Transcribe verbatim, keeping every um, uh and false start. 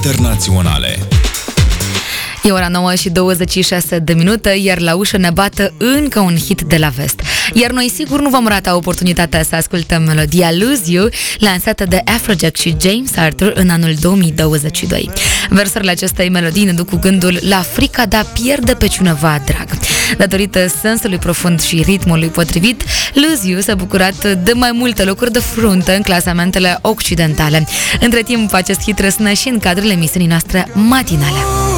internaționale. E ora nouă și douăzeci și șase de minute, iar la ușă ne bată încă un hit de la vest. Iar noi sigur nu vom rata oportunitatea să ascultăm melodia Lose You, lansată de Afrojack și James Arthur în anul două mii douăzeci și doi. Versurile acestei melodii ne duc cu gândul la frica de a pierde pe cineva drag. Datorită sensului profund și ritmului potrivit, Lose You s-a bucurat de mai multe locuri de frunte în clasamentele occidentale. Între timp, acest hit răsună și în cadrul emisiunii noastre matinale.